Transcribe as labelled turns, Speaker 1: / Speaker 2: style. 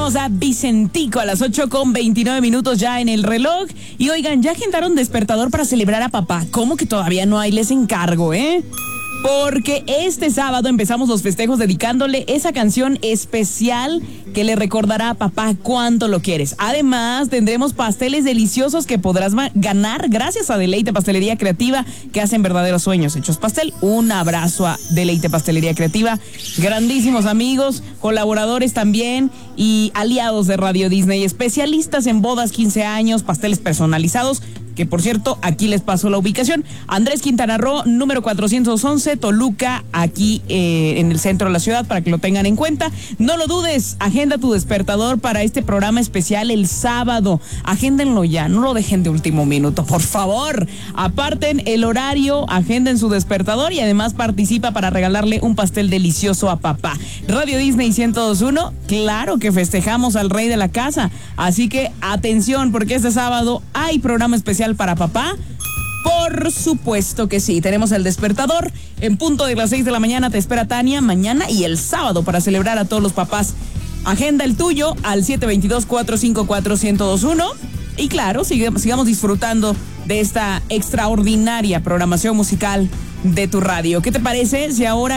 Speaker 1: tenemos a Vicentico a las 8:29 ya en el reloj. Y oigan, ya agendaron despertador para celebrar a papá. ¿Cómo que todavía no hay? Les encargo, porque este sábado empezamos los festejos dedicándole esa canción especial que le recordará a papá cuánto lo quieres. Además, tendremos pasteles deliciosos que podrás ganar gracias a Deleite Pastelería Creativa, que hacen verdaderos sueños hechos pastel. Un abrazo a Deleite Pastelería Creativa. Grandísimos amigos, colaboradores también y aliados de Radio Disney, especialistas en bodas, 15 años, pasteles personalizados. Que por cierto, aquí les paso la ubicación. Andrés Quintana Roo, número 411, Toluca, aquí en el centro de la ciudad, para que lo tengan en cuenta. No lo dudes, agenda tu despertador para este programa especial el sábado. Agéndenlo ya, no lo dejen de último minuto, por favor. Aparten el horario, agenden su despertador y además participa para regalarle un pastel delicioso a papá. Radio Disney 102.1, claro que festejamos al rey de la casa. Así que atención, porque este sábado hay programa especial para papá. Por supuesto que sí, tenemos el despertador en punto de las 6 de la mañana. Te espera Tania mañana y el sábado para celebrar a todos los papás. Agenda el tuyo al 722-454-1021 y claro, sigamos disfrutando de esta extraordinaria programación musical de tu radio. ¿Qué te parece si ahora